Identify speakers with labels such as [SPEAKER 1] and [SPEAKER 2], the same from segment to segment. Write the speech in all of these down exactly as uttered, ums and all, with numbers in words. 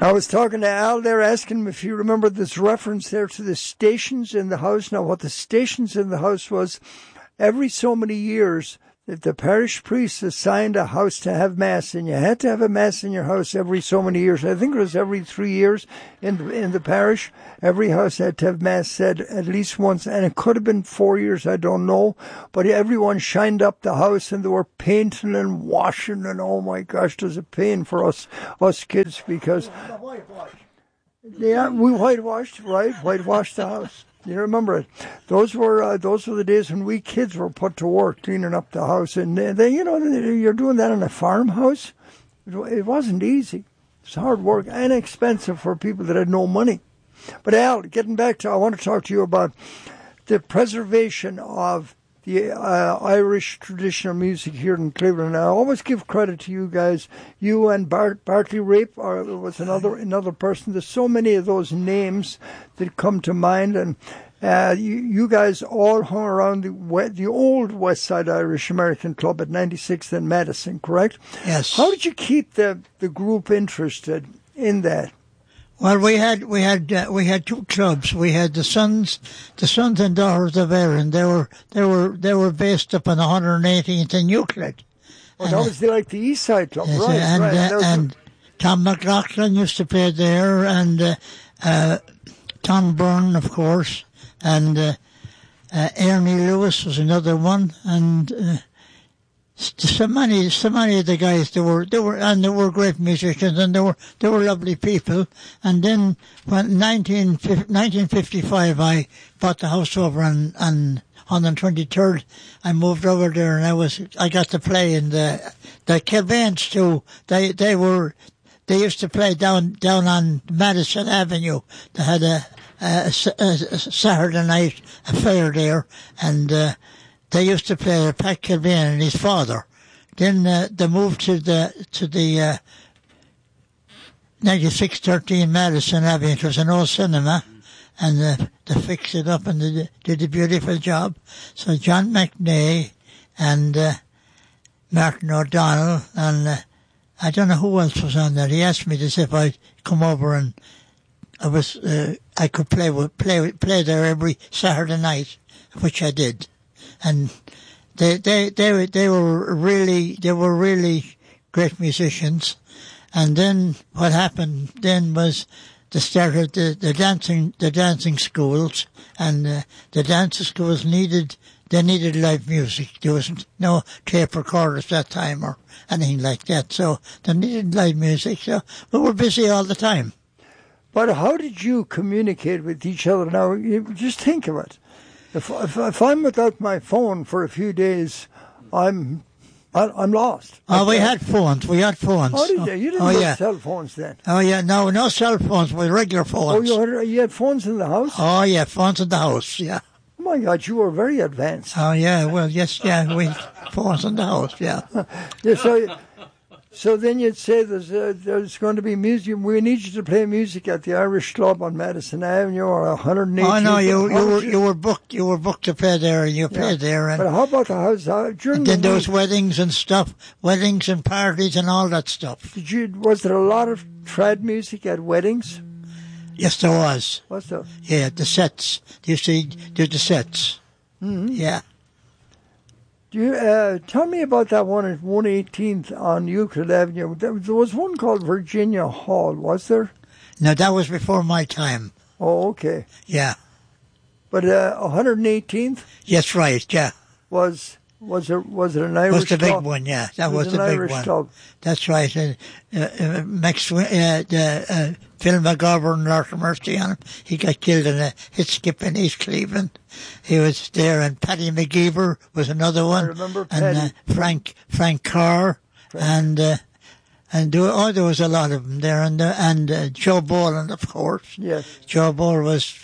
[SPEAKER 1] I was talking to Al there, asking him if you remember this reference there to the stations in the house. Now, what the stations in the house was, every so many years, if the parish priest assigned a house to have mass, and you had to have a mass in your house every so many years. I think it was every three years in the, in the parish. Every house had to have mass said at least once, and it could have been four years, I don't know. But everyone shined up the house, and they were painting and washing, and oh my gosh, it was a pain for us us kids because yeah, we whitewashed, right? Whitewashed the house. You remember it? Those were uh, those were the days when we kids were put to work cleaning up the house, and they, you know, you're doing that in a farmhouse. It wasn't easy. It's hard work and expensive for people that had no money. But Al, getting back to, I want to talk to you about the preservation of the uh, Irish traditional music here in Cleveland. I always give credit to you guys. You and Bart, Bartley Rape, or it was another another person. There's so many of those names that come to mind, and uh, you, you guys all hung around the the old West Side Irish American Club at ninety-sixth and Madison, correct?
[SPEAKER 2] Yes.
[SPEAKER 1] How did you keep the, the group interested in that?
[SPEAKER 2] Well, we had we had uh, we had two clubs. We had the Sons, the Sons and Daughters of Erin. They were they were they were based up on one hundred eighteenth and Euclid.
[SPEAKER 1] Oh, that was the, like the East Side Club,
[SPEAKER 2] yes,
[SPEAKER 1] right?
[SPEAKER 2] And,
[SPEAKER 1] right.
[SPEAKER 2] Uh, and Tom McLaughlin used to play there, and uh, uh, Tom Byrne, of course, and uh, uh, Ernie Lewis was another one, and. Uh, So many, so many of the guys, they were, they were, and they were great musicians, and they were, they were lovely people. And then, when nineteen fifty-five, I bought the house over on, on one hundred twenty-third. I moved over there, and I was, I got to play in the, the Kilvanes too. They, they were, they used to play down, down on Madison Avenue. They had a, a, a, a Saturday night affair there, and, uh, they used to play Pat Kilvane and his father. Then uh, they moved to the to the uh, ninety-six thirteen Madison Avenue. It was an old cinema, and uh, they fixed it up and they did a beautiful job. So John McNay and uh, Martin O'Donnell and uh, I don't know who else was on there. He asked me to see if I'd come over and I was uh, I could play with, play play there every Saturday night, which I did. And they, they, they, they were really, they were really great musicians. And then what happened then was they started the, the dancing, the dancing schools, and uh, the dancing schools needed, they needed live music. There was no tape recorders that time or anything like that. So they needed live music. So we were busy all the time.
[SPEAKER 1] But how did you communicate with each other? Now, you just think of it. If, if if I'm without my phone for a few days, I'm I, I'm lost.
[SPEAKER 2] Oh, we had phones. We had phones.
[SPEAKER 1] Oh, did you? You didn't
[SPEAKER 2] oh,
[SPEAKER 1] have
[SPEAKER 2] yeah.
[SPEAKER 1] cell phones then.
[SPEAKER 2] Oh yeah, no, no cell phones. We had regular phones.
[SPEAKER 1] Oh, you had you had phones in the house?
[SPEAKER 2] Oh yeah, phones in the house. Yeah.
[SPEAKER 1] Oh my God, you were very advanced.
[SPEAKER 2] Oh yeah, well yes, yeah, we phones in the house. Yeah.
[SPEAKER 1] yeah so, So then you'd say there's, uh, there's going to be music. We need you to play music at the Irish Club on Madison Avenue or one hundred eighteenth.
[SPEAKER 2] Oh no, you you were you were booked. You were booked to play there, and you yeah. played there. And
[SPEAKER 1] but how about the house? How, during
[SPEAKER 2] and then
[SPEAKER 1] the
[SPEAKER 2] there was weddings and stuff, weddings and parties and all that stuff.
[SPEAKER 1] Did you? Was there a lot of trad music at weddings?
[SPEAKER 2] Yes, there was.
[SPEAKER 1] What's that?
[SPEAKER 2] Yeah, the sets. They used to do the sets.
[SPEAKER 1] Mm-hmm.
[SPEAKER 2] Yeah.
[SPEAKER 1] Do you, uh, tell me about that one at one eighteenth on Euclid Avenue. There was one called Virginia Hall, was there?
[SPEAKER 2] No, that was before my time.
[SPEAKER 1] Oh, okay.
[SPEAKER 2] Yeah.
[SPEAKER 1] But uh, one hundred eighteenth?
[SPEAKER 2] Yes, right, yeah.
[SPEAKER 1] Was was it, was it an Irish club?
[SPEAKER 2] Was the big
[SPEAKER 1] club?
[SPEAKER 2] one, yeah. That
[SPEAKER 1] was,
[SPEAKER 2] was
[SPEAKER 1] an
[SPEAKER 2] the big
[SPEAKER 1] Irish
[SPEAKER 2] one.
[SPEAKER 1] Club.
[SPEAKER 2] That's right. Uh, uh, Max, uh, the, uh, Phil McGovern, Lord of mercy on him, he got killed in a hit skip in East Cleveland. He was there, and Paddy McGeever was another one.
[SPEAKER 1] I remember Paddy.
[SPEAKER 2] And uh, Frank Frank Carr, Frank. and uh, and there, oh, there was a lot of them there, and uh, and uh, Joe Boland, of course.
[SPEAKER 1] Yes.
[SPEAKER 2] Joe Boland was very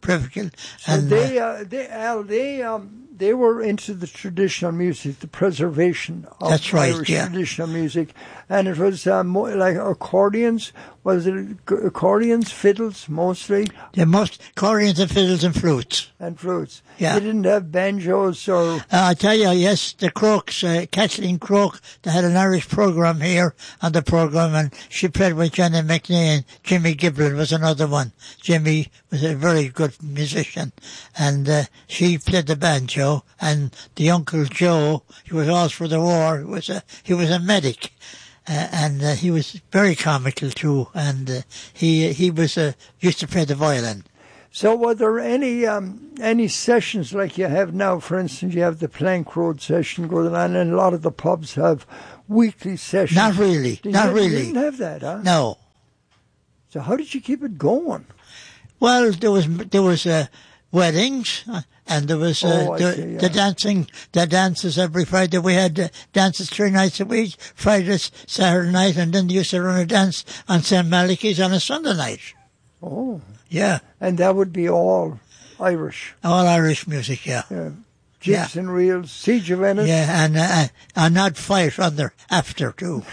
[SPEAKER 2] Privical.
[SPEAKER 1] So
[SPEAKER 2] and
[SPEAKER 1] they,
[SPEAKER 2] uh,
[SPEAKER 1] uh, they, Al, they, um, they were into the traditional music, the preservation of
[SPEAKER 2] That's right,
[SPEAKER 1] Irish
[SPEAKER 2] yeah.
[SPEAKER 1] traditional music, and it was um, more like accordions. Was it accordions, fiddles mostly,
[SPEAKER 2] the most accordions and fiddles and flutes.
[SPEAKER 1] and flutes?
[SPEAKER 2] Yeah.
[SPEAKER 1] They didn't have banjos or.
[SPEAKER 2] Uh, I tell you, yes, the Crokes, uh, Kathleen Croke, they had an Irish program here on the program, and she played with Johnny McNeil, and Jimmy Giblin was another one. Jimmy was a very good musician, and uh, she played the banjo, and the Uncle Joe, he was all for the war, he was a, he was a medic. Uh, and uh, he was very comical too, and uh, he he was uh, used to play the violin.
[SPEAKER 1] So were there any um, any sessions like you have now? For instance, you have the Plank Road session going on, and a lot of the pubs have weekly sessions.
[SPEAKER 2] Not really,
[SPEAKER 1] Did
[SPEAKER 2] not
[SPEAKER 1] you,
[SPEAKER 2] really.
[SPEAKER 1] You didn't have that, huh?
[SPEAKER 2] No.
[SPEAKER 1] So how did you keep it going?
[SPEAKER 2] Well, there was there was uh, weddings, uh, and there was uh,
[SPEAKER 1] Oh, I
[SPEAKER 2] the,
[SPEAKER 1] see, yeah.
[SPEAKER 2] the dancing, the dances every Friday. We had uh, dances three nights a week, Friday, Saturday night, and then they used to run a dance on Saint Malachy's on a Sunday night.
[SPEAKER 1] Oh,
[SPEAKER 2] Yeah,
[SPEAKER 1] and that would be all Irish.
[SPEAKER 2] all Irish music. Yeah,
[SPEAKER 1] Yeah. Jigs and reels, Siege of Venice.
[SPEAKER 2] yeah, and uh, and not fight on there after too.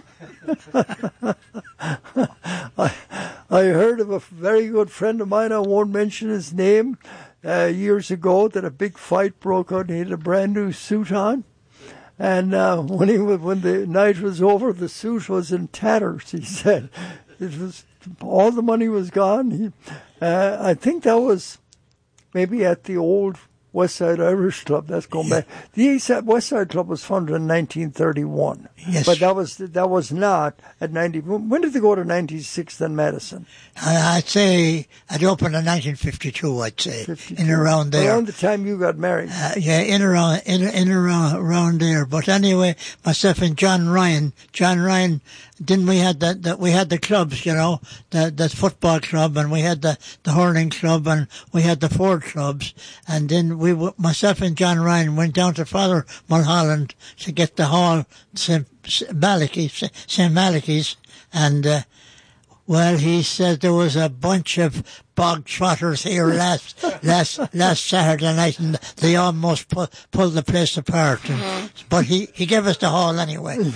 [SPEAKER 1] I, I heard of a very good friend of mine, I won't mention his name, uh, years ago that a big fight broke out and he had a brand new suit on. And uh, when he was, when the night was over, the suit was in tatters, he said. It was, all the money was gone. He, uh, I think that was maybe at the old West Side Irish Club. That's going back. The East Side, West Side Club was founded in nineteen thirty-one.
[SPEAKER 2] Yes.
[SPEAKER 1] But that was that was not at ninety. When did they go to ninety-sixth and Madison?
[SPEAKER 2] I- I'd say it opened in nineteen fifty-two. I'd say
[SPEAKER 1] fifty-two.
[SPEAKER 2] in around there.
[SPEAKER 1] Around the time you got married.
[SPEAKER 2] Uh, yeah, in around, in, in around, around there. But anyway, myself and John Ryan, John Ryan, didn't we had that, that we had the clubs, you know, the, the football club, and we had the, the hurling club, and we had the Ford clubs, and then we, w- myself and John Ryan went down to Father Mulholland to get the hall, Saint Malachy's, Saint Malachy's, and, uh, well, he said there was a bunch of bog trotters here last last last Saturday night, and they almost pu- pulled the place apart. And, but he, he gave us the hall anyway.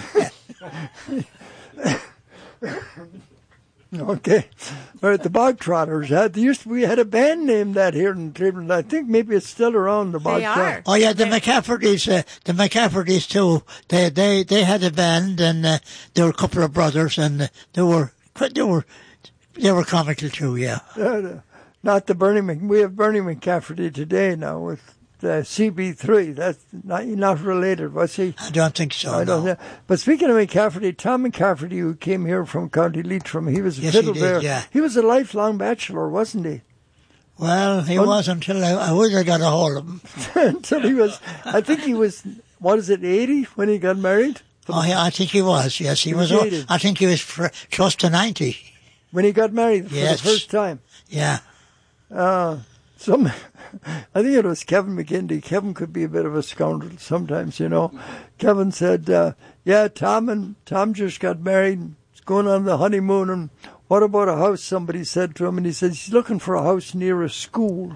[SPEAKER 1] Okay. All right, the Bog Trotters. Had, there used to, we had a band named that here in Cleveland. I think maybe it's still around, the Bog
[SPEAKER 3] They are.
[SPEAKER 1] Trotters.
[SPEAKER 2] Oh yeah, the McCaffertys, uh, the McCaffertys too. They they they had a band, and uh, there were a couple of brothers, and uh, they were they were they were comical too. Yeah.
[SPEAKER 1] Uh, not the Bernie Mc, we have Bernie McCafferty today now with the C B three. That's not, not related, was he?
[SPEAKER 2] I don't think so.
[SPEAKER 1] I don't
[SPEAKER 2] no.
[SPEAKER 1] know. But speaking of McCafferty, Tom McCafferty, who came here from County Leitrim, he was a
[SPEAKER 2] Yes, he
[SPEAKER 1] fiddle
[SPEAKER 2] did,
[SPEAKER 1] player.
[SPEAKER 2] yeah.
[SPEAKER 1] He was a lifelong bachelor, wasn't he?
[SPEAKER 2] Well, he
[SPEAKER 1] Un-
[SPEAKER 2] was until I, I wish I got a hold of him.
[SPEAKER 1] Until he was, I think he was, what is it, eighty when he got married?
[SPEAKER 2] Oh, yeah, I think he was. Yes, he,
[SPEAKER 1] He
[SPEAKER 2] was.
[SPEAKER 1] was
[SPEAKER 2] o-
[SPEAKER 1] eighty.
[SPEAKER 2] I think he was fr- close to ninety.
[SPEAKER 1] When he got married for
[SPEAKER 2] Yes.
[SPEAKER 1] the first time.
[SPEAKER 2] Yeah.
[SPEAKER 1] Uh, some, I think it was Kevin McGinty. Kevin could be a bit of a scoundrel sometimes, you know. Kevin said, uh, yeah, Tom and Tom just got married. He's going on the honeymoon. And what about a house? Somebody said to him. And he said, he's looking for a house near a school.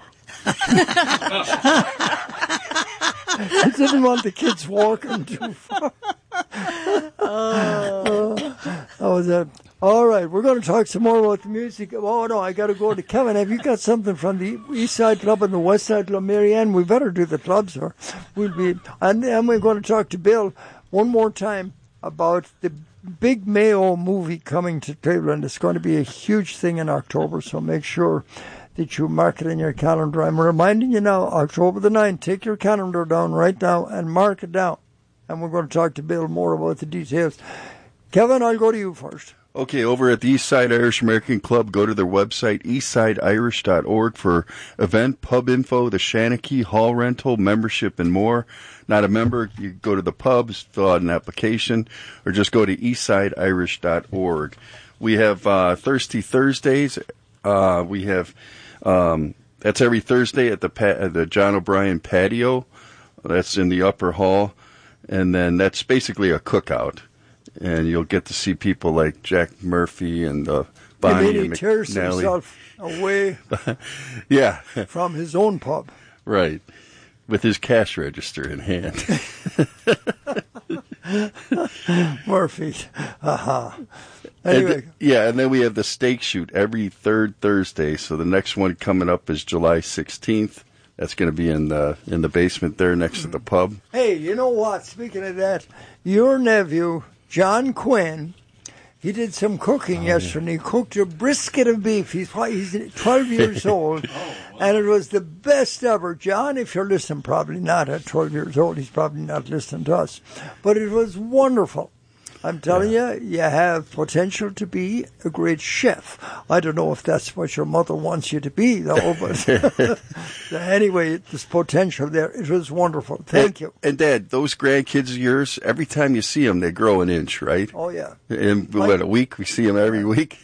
[SPEAKER 1] He didn't want the kids walking too far. Oh. That was it. All right, we're going to talk some more about the music. Oh, no, I got to go to Kevin. Have you got something from the East Side Club and the West Side Club? Marianne, we better do the clubs, or we'll be... And then we're going to talk to Bill one more time about the big Mayo movie coming to Cleveland. It's going to be a huge thing in October, so make sure that you mark it in your calendar. I'm reminding you now, October the ninth, take your calendar down right now and mark it down. And we're going to talk to Bill more about the details. Kevin, I'll go to you first.
[SPEAKER 4] Okay, over at the Eastside Irish American Club, go to their website, eastside irish dot org, for event, pub info, the Shanachie, hall rental, membership, and more. Not a member, you go to the pubs, fill out an application, or just go to eastside irish dot org. We have uh, Thirsty Thursdays. Uh, we have, um, that's every Thursday at the pa- at the John O'Brien patio. That's in the upper hall. And then that's basically a cookout. And you'll get to see people like Jack Murphy and a Bonnie
[SPEAKER 1] You mean
[SPEAKER 4] and
[SPEAKER 1] he tears
[SPEAKER 4] McNally.
[SPEAKER 1] himself away
[SPEAKER 4] Yeah,
[SPEAKER 1] from his own pub.
[SPEAKER 4] right. With his cash register in hand.
[SPEAKER 1] Murphy. Uh-huh. Anyway.
[SPEAKER 4] And th- yeah, and then we have the steak shoot every third Thursday. So the next one coming up is July sixteenth. That's going to be in the in the basement there next to the pub.
[SPEAKER 1] Hey, you know what? Speaking of that, your nephew, John Quinn, he did some cooking
[SPEAKER 4] Oh,
[SPEAKER 1] yesterday. He cooked a brisket of beef. He's probably, he's twelve years old, and it was the best ever. John, if you're listening, probably not at twelve years old. He's probably not listening to us. But it was wonderful. I'm telling yeah. you, you have potential to be a great chef. I don't know if that's what your mother wants you to be, though. But anyway, there's potential there. It was wonderful. Thank
[SPEAKER 4] and,
[SPEAKER 1] you.
[SPEAKER 4] And, Dad, those grandkids of yours, every time you see them, they grow an inch, right?
[SPEAKER 1] Oh, yeah.
[SPEAKER 4] In what, a week? We see them every week?